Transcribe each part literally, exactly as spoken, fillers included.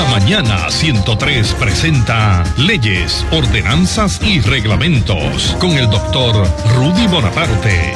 Mañana ciento tres presenta Leyes, Ordenanzas y Reglamentos con el doctor Rudy Bonaparte.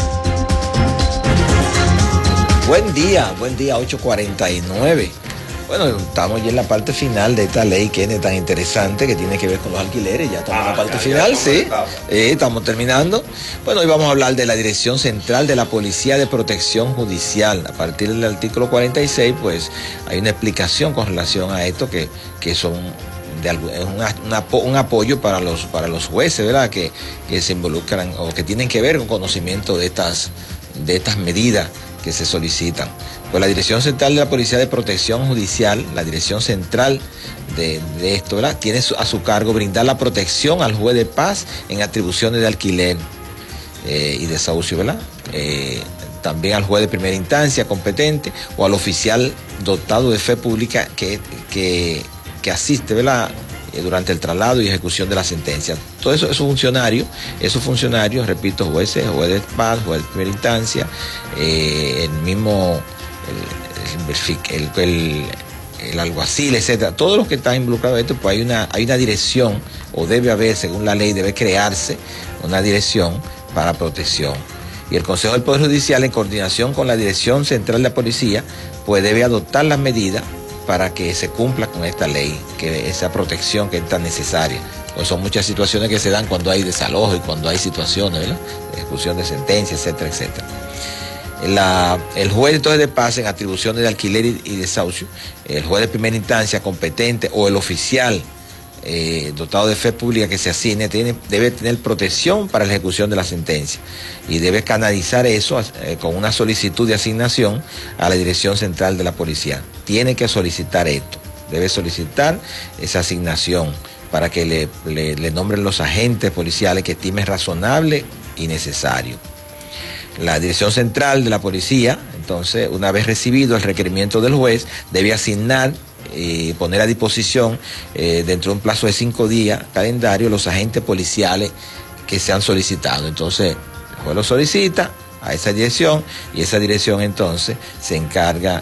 Buen día, buen día, ocho cuarenta y nueve. Bueno, estamos ya en la parte final de esta ley que es tan interesante, que tiene que ver con los alquileres. Ya estamos ah, en la parte ya, final, ya sí. Eh, estamos terminando. Bueno, hoy vamos a hablar de la Dirección Central de la Policía de Protección Judicial. A partir del artículo cuarenta y seis, pues, hay una explicación con relación a esto que, que son de algo, es una, una, un apoyo para los, para los jueces, ¿verdad? Que, que se involucran o que tienen que ver con conocimiento de estas, de estas medidas que se solicitan. Pues la Dirección Central de la Policía de Protección Judicial, la Dirección Central de, de esto, ¿verdad?, tiene a su cargo brindar la protección al juez de paz en atribuciones de alquiler eh, y desahucio, ¿verdad? Eh, también al juez de primera instancia competente o al oficial dotado de fe pública que, que, que asiste, ¿verdad?, durante el traslado y ejecución de la sentencia. Todo eso, esos funcionarios, esos funcionarios, repito, jueces, juez de paz, juez de primera instancia, eh, el mismo, el, el, el, el alguacil, etcétera, todos los que están involucrados en esto, pues hay una, hay una dirección, o debe haber, según la ley, debe crearse una dirección para protección. Y el Consejo del Poder Judicial, en coordinación con la Dirección Central de la Policía, pues debe adoptar las medidas para que se cumpla con esta ley, que esa protección que es tan necesaria. Pues son muchas situaciones que se dan cuando hay desalojo y cuando hay situaciones, ¿verdad?, de ejecución de sentencias, etcétera, etcétera. La, el juez entonces de paz en atribuciones de alquiler y, y desahucio, el juez de primera instancia competente o el oficial eh, dotado de fe pública que se asigne tiene, debe tener protección para la ejecución de la sentencia y debe canalizar eso eh, con una solicitud de asignación a la Dirección Central de la Policía. Tiene que solicitar esto, debe solicitar esa asignación para que le, le, le nombren los agentes policiales que estime razonable y necesario. La Dirección Central de la Policía, entonces, una vez recibido el requerimiento del juez, debe asignar y poner a disposición eh, dentro de un plazo de cinco días calendario los agentes policiales que se han solicitado. Entonces, el juez lo solicita a esa dirección y esa dirección entonces se encarga